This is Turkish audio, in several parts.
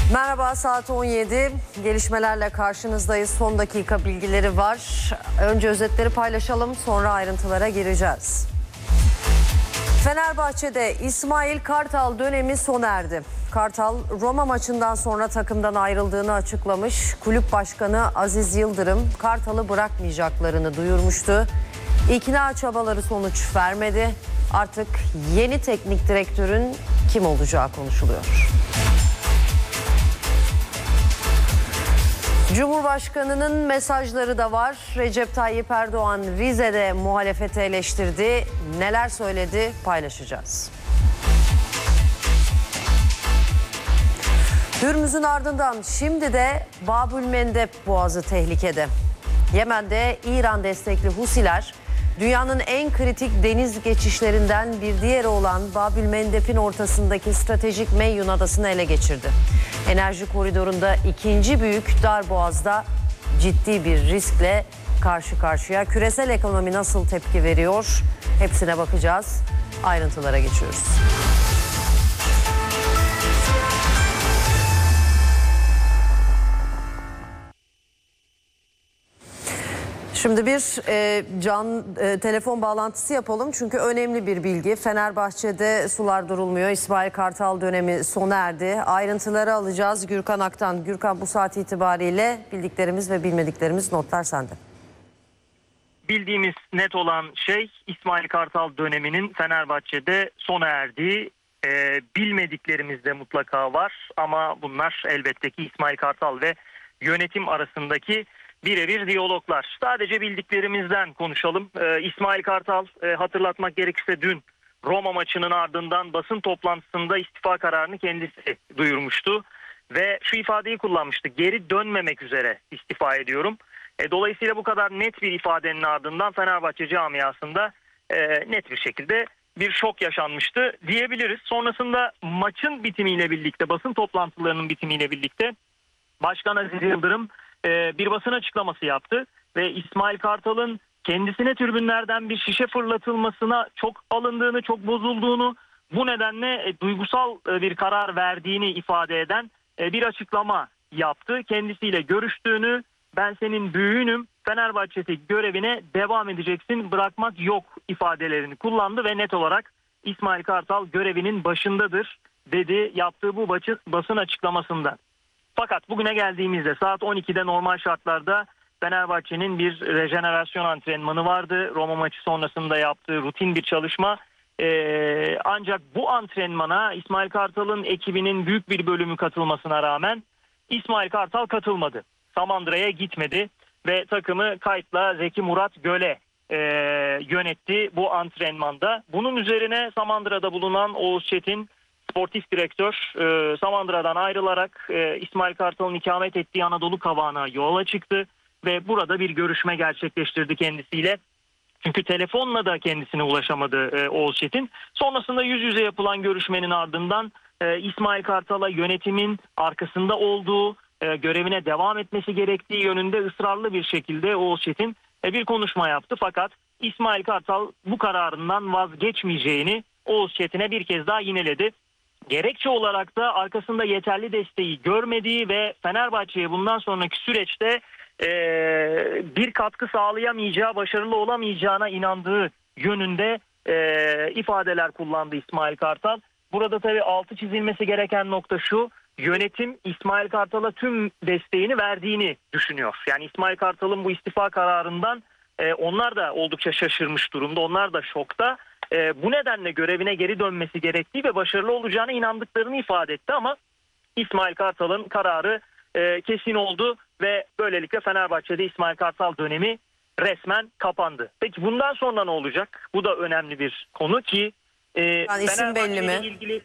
Merhaba, saat 17. Gelişmelerle karşınızdayız. Son dakika bilgileri var. Önce özetleri paylaşalım, sonra ayrıntılara gireceğiz. Fenerbahçe'de İsmail Kartal dönemi sona erdi. Kartal, Roma maçından sonra takımdan ayrıldığını açıklamış. Kulüp Başkanı Aziz Yıldırım, Kartal'ı bırakmayacaklarını duyurmuştu. İkna çabaları sonuç vermedi. Artık yeni teknik direktörün kim olacağı konuşuluyor. Cumhurbaşkanının mesajları da var. Recep Tayyip Erdoğan Rize'de muhalefeti eleştirdi. Neler söyledi paylaşacağız. Hürmüz'ün ardından şimdi de Babülmendeb Boğazı tehlikede. Yemen'de İran destekli Husiler dünyanın en kritik deniz geçişlerinden bir diğeri olan Babülmendeb'in ortasındaki stratejik Meyyun Adası'nı ele geçirdi. Enerji koridorunda ikinci büyük darboğazda ciddi bir riskle karşı karşıya. Küresel ekonomi nasıl tepki veriyor? Hepsine bakacağız. Ayrıntılara geçiyoruz. Şimdi bir telefon bağlantısı yapalım çünkü önemli bir bilgi. Fenerbahçe'de sular durulmuyor. İsmail Kartal dönemi sona erdi. Ayrıntıları alacağız Gürkan Ak'tan. Gürkan, bu saat itibariyle bildiklerimiz ve bilmediklerimiz, notlar sende. Bildiğimiz net olan şey İsmail Kartal döneminin Fenerbahçe'de sona erdiği. Bilmediklerimiz de mutlaka var ama bunlar elbette ki İsmail Kartal ve yönetim arasındaki birebir diyaloglar. Sadece bildiklerimizden konuşalım. İsmail Kartal, hatırlatmak gerekirse dün Roma maçının ardından basın toplantısında istifa kararını kendisi duyurmuştu. Ve şu ifadeyi kullanmıştı: geri dönmemek üzere istifa ediyorum. Dolayısıyla bu kadar net bir ifadenin ardından Fenerbahçe camiasında net bir şekilde bir şok yaşanmıştı diyebiliriz. Sonrasında maçın bitimiyle birlikte, basın toplantılarının bitimiyle birlikte Başkan Aziz Yıldırım bir basın açıklaması yaptı ve İsmail Kartal'ın kendisine tribünlerden bir şişe fırlatılmasına çok alındığını, çok bozulduğunu, bu nedenle duygusal bir karar verdiğini ifade eden bir açıklama yaptı. Kendisiyle görüştüğünü, ben senin büyüğünüm, Fenerbahçe'deki görevine devam edeceksin, bırakmak yok ifadelerini kullandı ve net olarak İsmail Kartal görevinin başındadır dedi yaptığı bu basın açıklamasında. Fakat bugüne geldiğimizde saat 12'de normal şartlarda Fenerbahçe'nin bir rejenerasyon antrenmanı vardı. Roma maçı sonrasında yaptığı rutin bir çalışma. Ancak bu antrenmana İsmail Kartal'ın ekibinin büyük bir bölümü katılmasına rağmen İsmail Kartal katılmadı. Samandıra'ya gitmedi ve takımı kayıtla Zeki Murat Göl'e yönetti bu antrenmanda. Bunun üzerine Samandıra'da bulunan Oğuz Çetin, sportif direktör, Samandıra'dan ayrılarak İsmail Kartal'ın ikamet ettiği Anadolu Kavağı'na yola çıktı ve burada bir görüşme gerçekleştirdi kendisiyle. Çünkü telefonla da kendisine ulaşamadı Oğuz Çetin. Sonrasında yüz yüze yapılan görüşmenin ardından İsmail Kartal'a yönetimin arkasında olduğu, görevine devam etmesi gerektiği yönünde ısrarlı bir şekilde Oğuz Çetin bir konuşma yaptı. Fakat İsmail Kartal bu kararından vazgeçmeyeceğini Oğuz Çetin'e bir kez daha yineledi. Gerekçe olarak da arkasında yeterli desteği görmediği ve Fenerbahçe'ye bundan sonraki süreçte bir katkı sağlayamayacağı, başarılı olamayacağına inandığı yönünde ifadeler kullandı İsmail Kartal. Burada tabii altı çizilmesi gereken nokta şu: yönetim İsmail Kartal'a tüm desteğini verdiğini düşünüyor. Yani İsmail Kartal'ın bu istifa kararından onlar da oldukça şaşırmış durumda, onlar da şokta. Bu nedenle görevine geri dönmesi gerektiği ve başarılı olacağına inandıklarını ifade etti ama İsmail Kartal'ın kararı kesin oldu ve böylelikle Fenerbahçe'de İsmail Kartal dönemi resmen kapandı. Peki bundan sonra ne olacak? Bu da önemli bir konu ki Fenerbahçe ile ilgili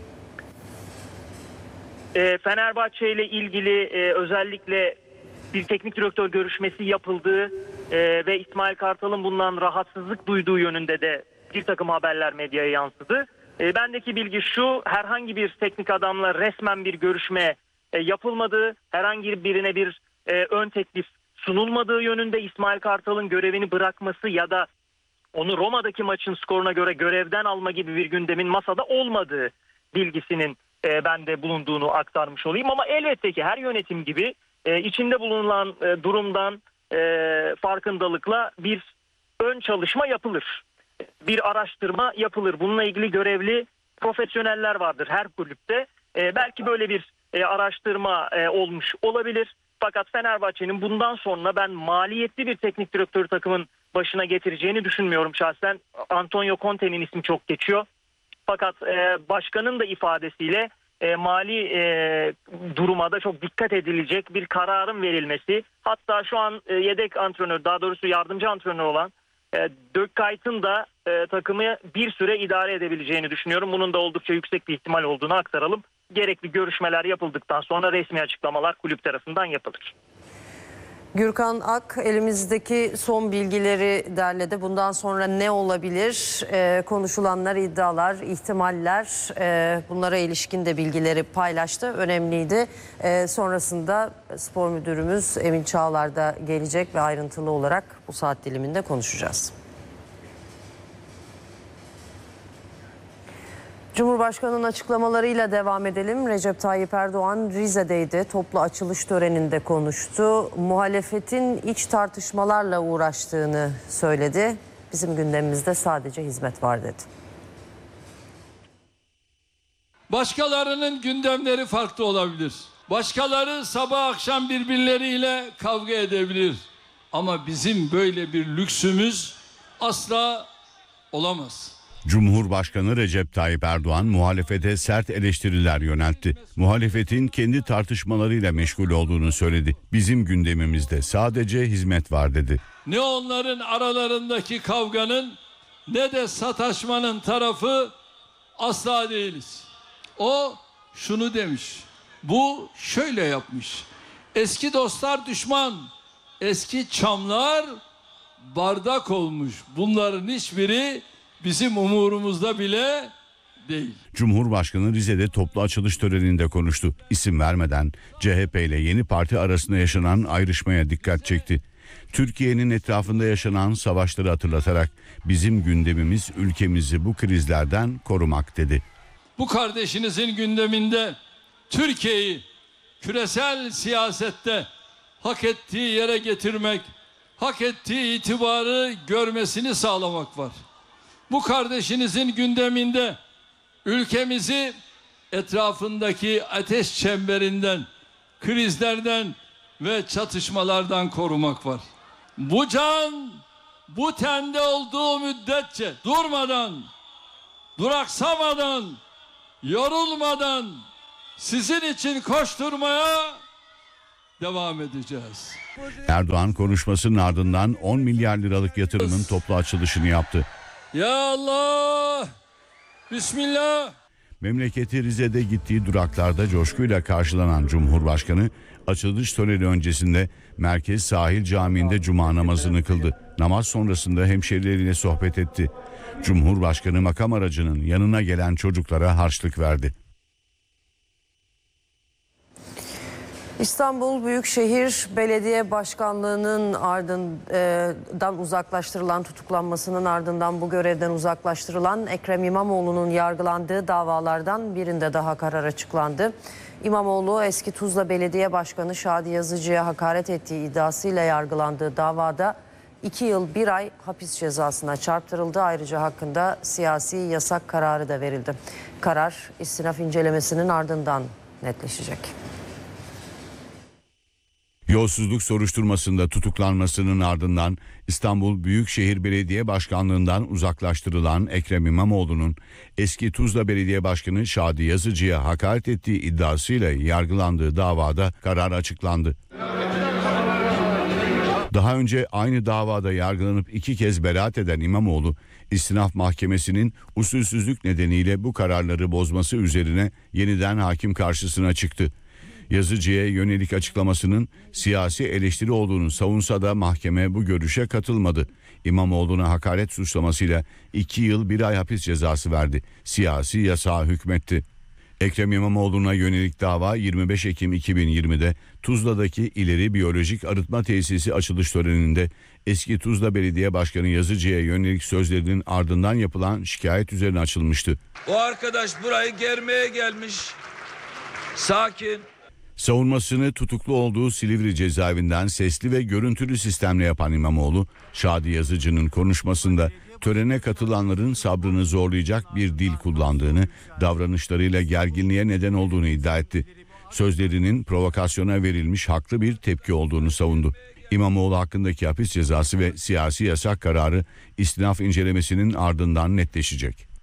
Fenerbahçe ile ilgili özellikle bir teknik direktör görüşmesi yapıldığı ve İsmail Kartal'ın bundan rahatsızlık duyduğu yönünde de bir takım haberler medyaya yansıdı. Bendeki bilgi şu: herhangi bir teknik adamla resmen bir görüşme yapılmadığı, herhangi birine bir ön teklif sunulmadığı yönünde, İsmail Kartal'ın görevini bırakması ya da onu Roma'daki maçın skoruna göre görevden alma gibi bir gündemin masada olmadığı bilgisinin ben de bulunduğunu aktarmış olayım. Ama elbette ki her yönetim gibi içinde bulunan durumdan farkındalıkla bir ön çalışma yapılır. Bir araştırma yapılır. Bununla ilgili görevli profesyoneller vardır her kulüpte. Belki böyle bir araştırma olmuş olabilir. Fakat Fenerbahçe'nin bundan sonra ben maliyetli bir teknik direktörü takımın başına getireceğini düşünmüyorum şahsen. Antonio Conte'nin ismi çok geçiyor. Fakat başkanın da ifadesiyle mali duruma da çok dikkat edilecek bir kararın verilmesi. Hatta şu an yedek antrenör, daha doğrusu yardımcı antrenör olan Dökkayt'ın da takımı bir süre idare edebileceğini düşünüyorum. Bunun da oldukça yüksek bir ihtimal olduğunu aktaralım. Gerekli görüşmeler yapıldıktan sonra resmi açıklamalar kulüp tarafından yapılır. Gürkan Ak elimizdeki son bilgileri derledi. Bundan sonra ne olabilir? Konuşulanlar, iddialar, ihtimaller, bunlara ilişkin de bilgileri paylaştı. Önemliydi. Sonrasında spor müdürümüz Emin Çağlar da gelecek ve ayrıntılı olarak bu saat diliminde konuşacağız. Cumhurbaşkanı'nın açıklamalarıyla devam edelim. Recep Tayyip Erdoğan Rize'deydi. Toplu açılış töreninde konuştu. Muhalefetin iç tartışmalarla uğraştığını söyledi. Bizim gündemimizde sadece hizmet var dedi. Başkalarının gündemleri farklı olabilir. Başkaları sabah akşam birbirleriyle kavga edebilir. Ama bizim böyle bir lüksümüz asla olamaz. Cumhurbaşkanı Recep Tayyip Erdoğan muhalefete sert eleştiriler yöneltti. Muhalefetin kendi tartışmalarıyla meşgul olduğunu söyledi. Bizim gündemimizde sadece hizmet var dedi. Ne onların aralarındaki kavganın ne de sataşmanın tarafı asla değiliz. O şunu demiş, bu şöyle yapmış. Eski dostlar düşman, eski çamlar bardak olmuş. Bunların hiçbiri bizim umurumuzda bile değil. Cumhurbaşkanı Rize'de toplu açılış töreninde konuştu. İsim vermeden CHP ile yeni parti arasında yaşanan ayrışmaya dikkat çekti. Türkiye'nin etrafında yaşanan savaşları hatırlatarak bizim gündemimiz ülkemizi bu krizlerden korumak dedi. Bu kardeşinizin gündeminde Türkiye'yi küresel siyasette hak ettiği yere getirmek, hak ettiği itibarı görmesini sağlamak var. Bu kardeşinizin gündeminde ülkemizi etrafındaki ateş çemberinden, krizlerden ve çatışmalardan korumak var. Bu can, bu tende olduğu müddetçe durmadan, duraksamadan, yorulmadan sizin için koşturmaya devam edeceğiz. Erdoğan konuşmasının ardından 10 milyar liralık yatırımın toplu açılışını yaptı. Ya Allah! Bismillah! Memleketi Rize'de gittiği duraklarda coşkuyla karşılanan Cumhurbaşkanı açılış töreni öncesinde Merkez Sahil Camii'nde cuma namazını kıldı. Namaz sonrasında hemşerileriyle sohbet etti. Cumhurbaşkanı makam aracının yanına gelen çocuklara harçlık verdi. İstanbul Büyükşehir Belediye Başkanlığı'nın ardından uzaklaştırılan, tutuklanmasının ardından bu görevden uzaklaştırılan Ekrem İmamoğlu'nun yargılandığı davalardan birinde daha karar açıklandı. İmamoğlu eski Tuzla Belediye Başkanı Şadi Yazıcı'ya hakaret ettiği iddiasıyla yargılandığı davada 2 yıl 1 ay hapis cezasına çarptırıldı. Ayrıca hakkında siyasi yasak kararı da verildi. Karar istinaf incelemesinin ardından netleşecek. Yolsuzluk soruşturmasında tutuklanmasının ardından İstanbul Büyükşehir Belediye Başkanlığı'ndan uzaklaştırılan Ekrem İmamoğlu'nun eski Tuzla Belediye Başkanı Şadi Yazıcı'ya hakaret ettiği iddiasıyla yargılandığı davada karar açıklandı. Daha önce aynı davada yargılanıp 2 kez beraat eden İmamoğlu, İstinaf Mahkemesi'nin usulsüzlük nedeniyle bu kararları bozması üzerine yeniden hakim karşısına çıktı. Yazıcı'ya yönelik açıklamasının siyasi eleştiri olduğunu savunsa da mahkeme bu görüşe katılmadı. İmamoğlu'na hakaret suçlamasıyla 2 yıl 1 ay hapis cezası verdi. Siyasi yasağa hükmetti. Ekrem İmamoğlu'na yönelik dava 25 Ekim 2020'de Tuzla'daki İleri Biyolojik Arıtma Tesisi açılış töreninde eski Tuzla Belediye Başkanı Yazıcı'ya yönelik sözlerinin ardından yapılan şikayet üzerine açılmıştı. O arkadaş burayı germeye gelmiş. Sakin. Savunmasını tutuklu olduğu Silivri cezaevinden sesli ve görüntülü sistemle yapan İmamoğlu, Şadi Yazıcı'nın konuşmasında törene katılanların sabrını zorlayacak bir dil kullandığını, davranışlarıyla gerginliğe neden olduğunu iddia etti. Sözlerinin provokasyona verilmiş haklı bir tepki olduğunu savundu. İmamoğlu hakkındaki hapis cezası ve siyasi yasak kararı istinaf incelemesinin ardından netleşecek.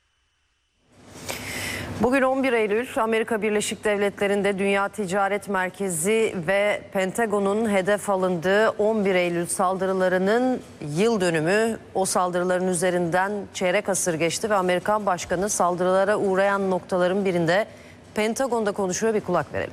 Bugün 11 Eylül Amerika Birleşik Devletleri'nde Dünya Ticaret Merkezi ve Pentagon'un hedef alındığı 11 Eylül saldırılarının yıl dönümü. O saldırıların üzerinden çeyrek asır geçti ve Amerikan Başkanı saldırılara uğrayan noktaların birinde Pentagon'da konuşuyor, bir kulak verelim.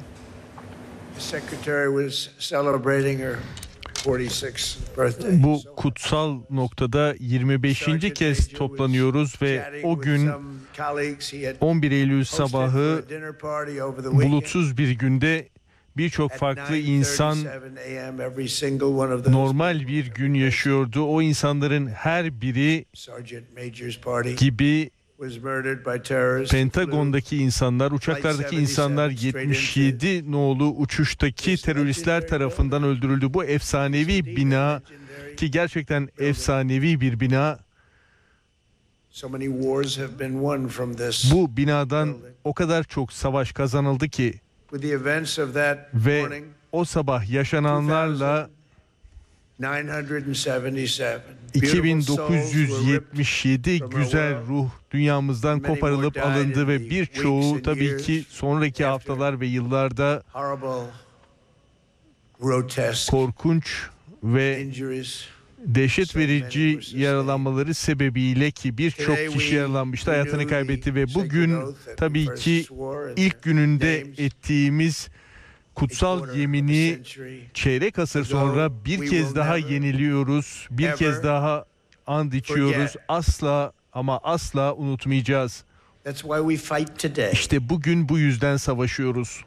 Bu kutsal noktada 25. kez toplanıyoruz ve o gün 11 Eylül sabahı bulutsuz bir günde birçok farklı insan normal bir gün yaşıyordu. O insanların her biri gibi Pentagon'daki insanlar, uçaklardaki insanlar 77 nolu uçuştaki teröristler tarafından öldürüldü. Bu efsanevi bina, ki gerçekten efsanevi bir bina. Bu binadan o kadar çok savaş kazanıldı ki ve o sabah yaşananlarla 2977 güzel ruh dünyamızdan koparılıp alındı ve birçoğu tabii ki sonraki haftalar ve yıllarda korkunç ve dehşet verici yaralanmaları sebebiyle, ki birçok kişi yaralanmıştı, hayatını kaybetti ve bugün tabii ki ilk gününde ettiğimiz kutsal yemini çeyrek asır sonra bir kez daha yeniliyoruz, bir kez daha and içiyoruz. Asla ama asla unutmayacağız. İşte bugün bu yüzden savaşıyoruz.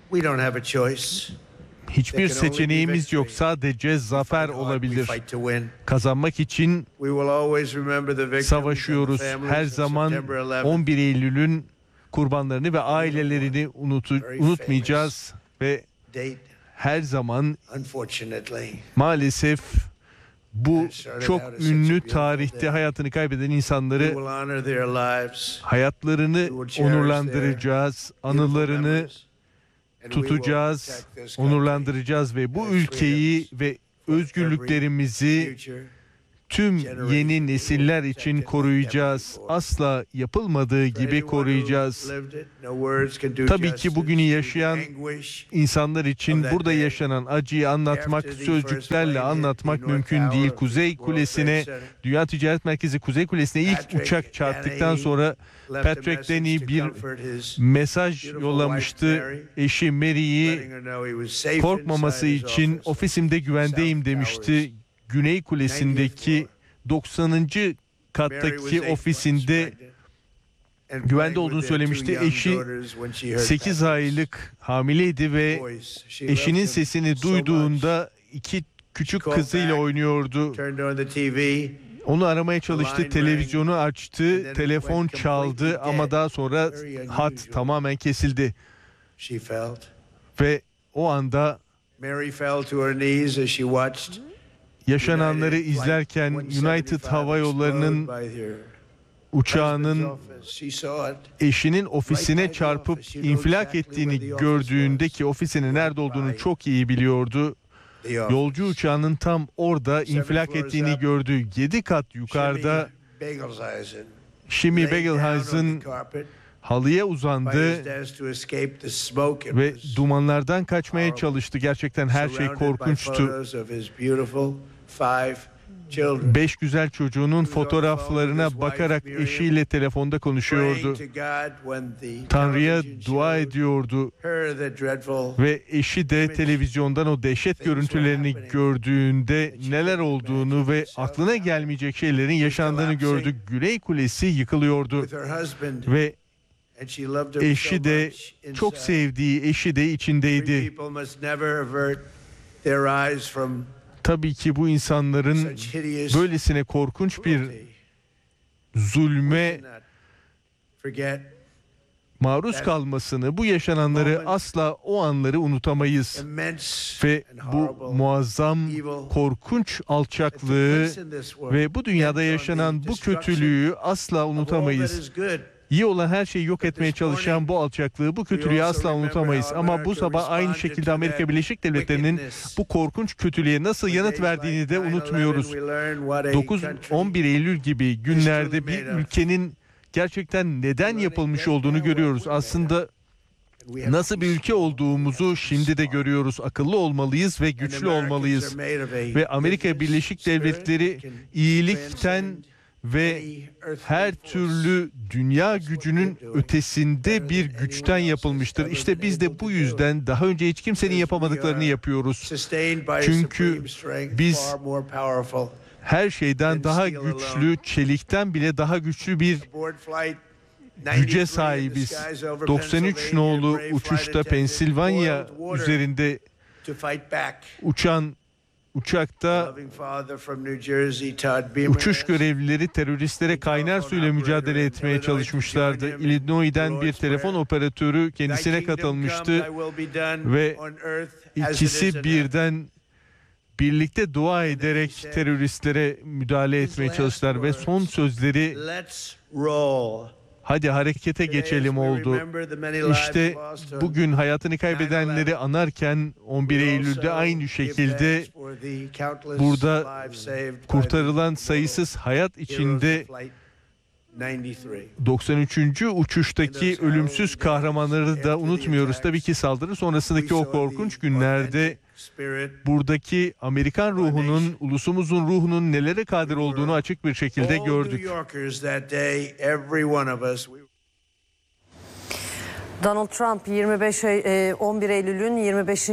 Hiçbir seçeneğimiz yok, sadece zafer olabilir. Kazanmak için savaşıyoruz. Her zaman 11 Eylül'ün kurbanlarını ve ailelerini unutmayacağız. Ve her zaman maalesef bu çok ünlü tarihte hayatını kaybeden insanları, hayatlarını onurlandıracağız, anılarını tutacağız, onurlandıracağız ve bu ülkeyi ve özgürlüklerimizi tüm yeni nesiller için koruyacağız. Asla yapılmadığı gibi koruyacağız. Tabii ki bugünü yaşayan insanlar için burada yaşanan acıyı anlatmak, sözcüklerle anlatmak mümkün değil. Kuzey Kulesi'ne, Dünya Ticaret Merkezi Kuzey Kulesi'ne ilk uçak çarptıktan sonra Patrick Denny bir mesaj yollamıştı. Eşi Mary'i korkmaması için ofisimde güvendeyim demişti. Güney Kulesi'ndeki 90. kattaki ofisinde güvende olduğunu söylemişti. Eşi 8 aylık hamileydi ve eşinin sesini duyduğunda iki küçük kızıyla oynuyordu. Onu aramaya çalıştı, televizyonu açtı, telefon çaldı ama daha sonra hat tamamen kesildi. Ve o anda yaşananları izlerken United Hava Yolları'nın uçağının eşinin ofisine çarpıp infilak ettiğini gördüğünde, ki ofisinin nerede olduğunu çok iyi biliyordu, yolcu uçağının tam orada infilak ettiğini gördü. 7 kat yukarıda Shimi Begelhuis'ın halıya uzandı ve dumanlardan kaçmaya çalıştı. Gerçekten her şey korkunçtu. 5 güzel çocuğunun fotoğraflarına bakarak eşiyle telefonda konuşuyordu. Tanrı'ya dua ediyordu ve eşi de televizyondan o dehşet görüntülerini gördüğünde neler olduğunu ve aklına gelmeyecek şeylerin yaşandığını gördü. Güney Kulesi yıkılıyordu ve eşi de, çok sevdiği eşi de içindeydi. Tabii ki bu insanların böylesine korkunç bir zulme maruz kalmasını, bu yaşananları asla o anları unutamayız. Ve bu muazzam, korkunç alçaklığı ve bu dünyada yaşanan bu kötülüğü asla unutamayız. İyi olan her şeyi yok etmeye çalışan bu alçaklığı, bu kötülüğü asla unutamayız. Ama bu sabah aynı şekilde Amerika Birleşik Devletleri'nin bu korkunç kötülüğe nasıl yanıt verdiğini de unutmuyoruz. 9-11 Eylül gibi günlerde bir ülkenin gerçekten neden yapılmış olduğunu görüyoruz. Aslında nasıl bir ülke olduğumuzu şimdi de görüyoruz. Akıllı olmalıyız ve güçlü olmalıyız. Ve Amerika Birleşik Devletleri iyilikten ve her türlü dünya gücünün ötesinde bir güçten yapılmıştır. İşte biz de bu yüzden daha önce hiç kimsenin yapamadıklarını yapıyoruz. Çünkü biz her şeyden daha güçlü, çelikten bile daha güçlü bir güce sahibiz. 93 nolu uçuşta Pensilvanya üzerinde uçan uçakta uçuş görevlileri teröristlere kaynar suyla mücadele etmeye çalışmışlardı. Illinois'den bir telefon operatörü kendisine katılmıştı ve ikisi birden birlikte dua ederek teröristlere müdahale etmeye çalıştılar ve son sözleri "Hadi harekete geçelim" oldu. İşte bugün hayatını kaybedenleri anarken 11 Eylül'de aynı şekilde burada kurtarılan sayısız hayat içinde 93. uçuştaki ölümsüz kahramanları da unutmuyoruz. Tabii ki saldırı sonrasındaki o korkunç günlerde buradaki Amerikan ruhunun, ulusumuzun ruhunun nelere kadir olduğunu açık bir şekilde gördük. Donald Trump 11 Eylül'ün 25.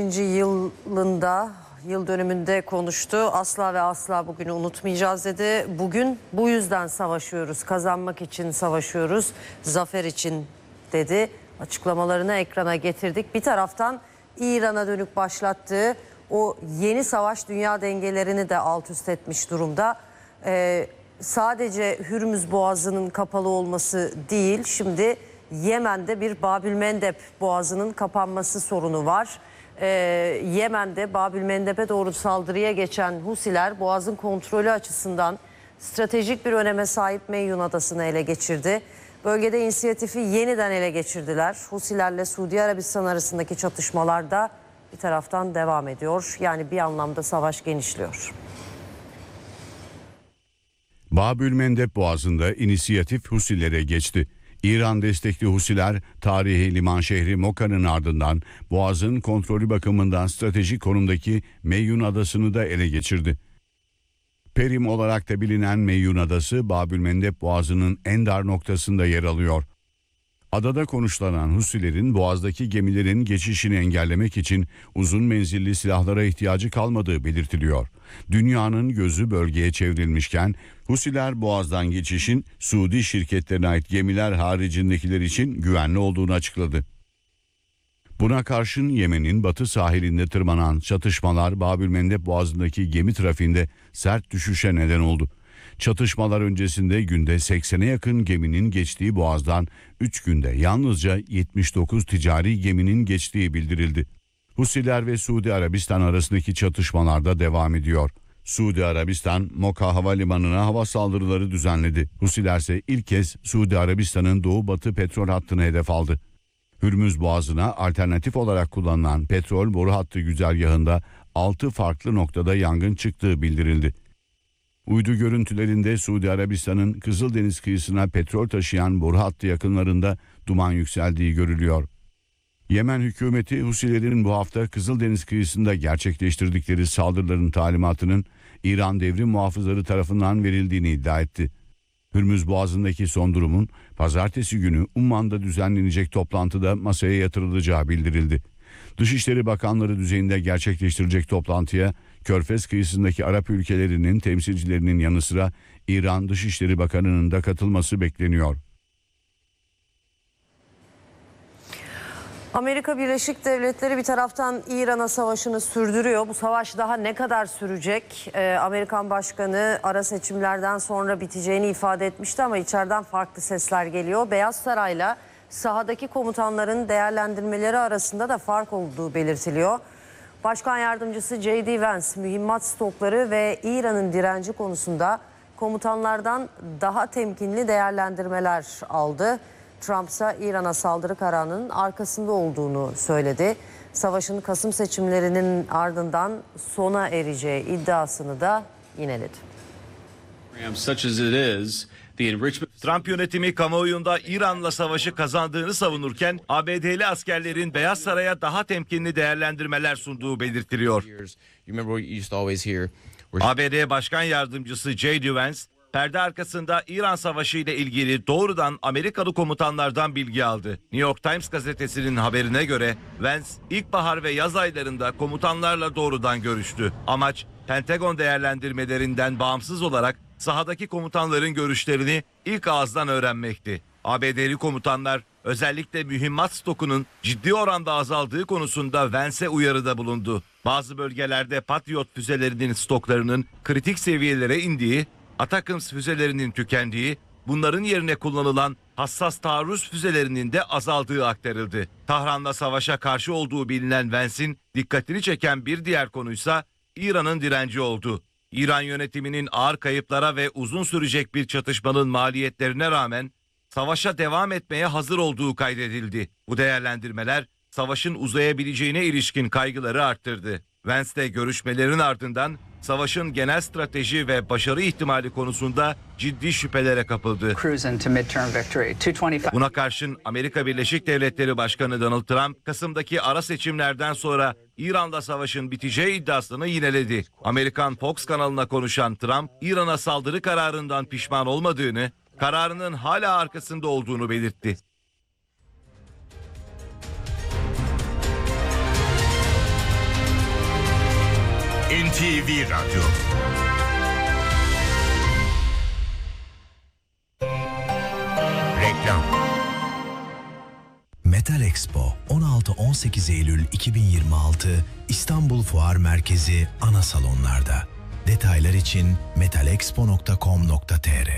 yıl dönümünde konuştu. Asla ve asla bugünü unutmayacağız dedi. Bugün bu yüzden savaşıyoruz, kazanmak için savaşıyoruz, zafer için dedi. Açıklamalarını ekrana getirdik. Bir taraftan İran'a dönük başlattığı o yeni savaş dünya dengelerini de alt üst etmiş durumda. Sadece Hürmüz Boğazı'nın kapalı olması değil, şimdi Yemen'de bir Babülmendeb Boğazı'nın kapanması sorunu var. Yemen'de Babülmendeb'e doğru saldırıya geçen Husiler Boğaz'ın kontrolü açısından stratejik bir öneme sahip Meyyun Adası'nı ele geçirdi. Bölgede inisiyatifi yeniden ele geçirdiler. Husilerle Suudi Arabistan arasındaki çatışmalar da bir taraftan devam ediyor. Yani bir anlamda savaş genişliyor. Babülmendeb Boğazı'nda inisiyatif Husilere geçti. İran destekli Husiler tarihi liman şehri Moka'nın ardından Boğaz'ın kontrolü bakımından stratejik konumdaki Meyyun Adası'nı da ele geçirdi. Perim olarak da bilinen Meyyun Adası Babülmendeb Boğazı'nın en dar noktasında yer alıyor. Adada konuşlanan Husilerin Boğaz'daki gemilerin geçişini engellemek için uzun menzilli silahlara ihtiyacı kalmadığı belirtiliyor. Dünyanın gözü bölgeye çevrilmişken Husiler Boğaz'dan geçişin Suudi şirketlerine ait gemiler haricindekiler için güvenli olduğunu açıkladı. Buna karşın Yemen'in batı sahilinde tırmanan çatışmalar Babülmendeb Boğazı'ndaki gemi trafiğinde sert düşüşe neden oldu. Çatışmalar öncesinde günde 80'e yakın geminin geçtiği Boğaz'dan 3 günde yalnızca 79 ticari geminin geçtiği bildirildi. Husiler ve Suudi Arabistan arasındaki çatışmalar da devam ediyor. Suudi Arabistan, Moka Havalimanı'na hava saldırıları düzenledi. Husiler ise ilk kez Suudi Arabistan'ın doğu-batı petrol hattını hedef aldı. Hürmüz Boğazı'na alternatif olarak kullanılan petrol boru hattı güzergahında 6 farklı noktada yangın çıktığı bildirildi. Uydu görüntülerinde Suudi Arabistan'ın Kızıldeniz kıyısına petrol taşıyan boru hattı yakınlarında duman yükseldiği görülüyor. Yemen hükümeti Husilerin bu hafta Kızıldeniz kıyısında gerçekleştirdikleri saldırıların talimatının İran devrim muhafızları tarafından verildiğini iddia etti. Hürmüz Boğazı'ndaki son durumun pazartesi günü Umman'da düzenlenecek toplantıda masaya yatırılacağı bildirildi. Dışişleri Bakanları düzeyinde gerçekleştirecek toplantıya Körfez kıyısındaki Arap ülkelerinin temsilcilerinin yanı sıra İran Dışişleri Bakanı'nın da katılması bekleniyor. Amerika Birleşik Devletleri bir taraftan İran'a savaşını sürdürüyor. Bu savaş daha ne kadar sürecek? Amerikan Başkanı ara seçimlerden sonra biteceğini ifade etmişti ama içeriden farklı sesler geliyor. Beyaz Saray'la sahadaki komutanların değerlendirmeleri arasında da fark olduğu belirtiliyor. Başkan Yardımcısı J.D. Vance mühimmat stokları ve İran'ın direnci konusunda komutanlardan daha temkinli değerlendirmeler aldı. Trump ise İran'a saldırı kararının arkasında olduğunu söyledi. Savaşın Kasım seçimlerinin ardından sona ereceği iddiasını da yineledi. Trump yönetimi kamuoyunda İran'la savaşı kazandığını savunurken ABD'li askerlerin Beyaz Saray'a daha temkinli değerlendirmeler sunduğu belirtiliyor. ABD Başkan Yardımcısı J.D. Vance, perde arkasında İran Savaşı ile ilgili doğrudan Amerikalı komutanlardan bilgi aldı. New York Times gazetesinin haberine göre Vance, ilkbahar ve yaz aylarında komutanlarla doğrudan görüştü. Amaç, Pentagon değerlendirmelerinden bağımsız olarak sahadaki komutanların görüşlerini ilk ağızdan öğrenmekti. ABD'li komutanlar özellikle mühimmat stokunun ciddi oranda azaldığı konusunda Vance'e uyarıda bulundu. Bazı bölgelerde Patriot füzelerinin stoklarının kritik seviyelere indiği, Atakams füzelerinin tükendiği, bunların yerine kullanılan hassas taarruz füzelerinin de azaldığı aktarıldı. Tahran'la savaşa karşı olduğu bilinen Vance'in dikkatini çeken bir diğer konuysa İran'ın direnci oldu. İran yönetiminin ağır kayıplara ve uzun sürecek bir çatışmanın maliyetlerine rağmen savaşa devam etmeye hazır olduğu kaydedildi. Bu değerlendirmeler savaşın uzayabileceğine ilişkin kaygıları arttırdı. Vance de görüşmelerin ardından savaşın genel strateji ve başarı ihtimali konusunda ciddi şüphelere kapıldı. Buna karşın Amerika Birleşik Devletleri Başkanı Donald Trump, Kasım'daki ara seçimlerden sonra İran'la savaşın biteceği iddiasını yineledi. Amerikan Fox kanalına konuşan Trump, İran'a saldırı kararından pişman olmadığını, kararının hala arkasında olduğunu belirtti. NTV Radyo. Reklam. Metal Expo 16-18 Eylül 2026 İstanbul Fuar Merkezi ana salonlarda. Detaylar için metalexpo.com.tr.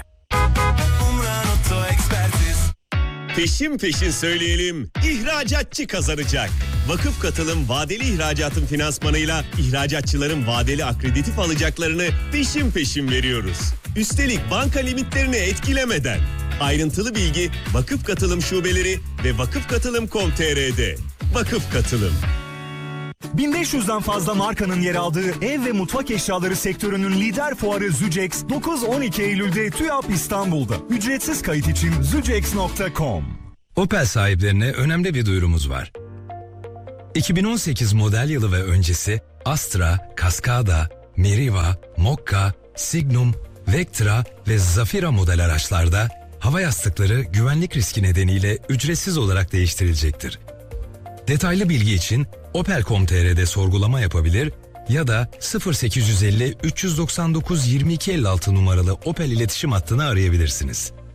Peşin peşin söyleyelim, ihracatçı kazanacak. Vakıf Katılım vadeli ihracatın finansmanıyla ihracatçıların vadeli akreditif alacaklarını peşin peşin veriyoruz. Üstelik banka limitlerini etkilemeden. Ayrıntılı bilgi Vakıf Katılım şubeleri ve vakıfkatılım.com.tr'de. Vakıf Katılım. 1500'den fazla markanın yer aldığı ev ve mutfak eşyaları sektörünün lider fuarı Zucex 9-12 Eylül'de TÜYAP İstanbul'da. Ücretsiz kayıt için zucex.com. Opel sahiplerine önemli bir duyurumuz var. 2018 model yılı ve öncesi Astra, Cascada, Meriva, Mokka, Signum, Vectra ve Zafira model araçlarda hava yastıkları güvenlik riski nedeniyle ücretsiz olarak değiştirilecektir. Detaylı bilgi için Opel.com.tr'de sorgulama yapabilir ya da 0850 399 2256 numaralı Opel iletişim hattını arayabilirsiniz.